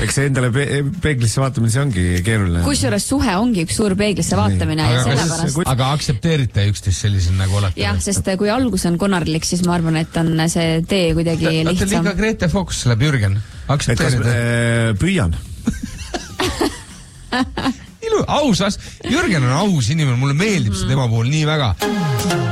Eks see endale peeglisse vaatamine, see ongi keeruline. Kusjuures suhe ongi üks suur peeglisse vaatamine ja sellepärast. Aga aktsepteerite üksteist sellisel nagu olete? Jah, sest kui algus on konarlik, siis ma arvan, et on see tee kuidagi lihtsam. Olete liiga Grete Fox läheb Jürgen. Aktsepteerite? Püüan. Ausas. Jürgen on aus inimene, mulle meeldib see tema puhul nii väga.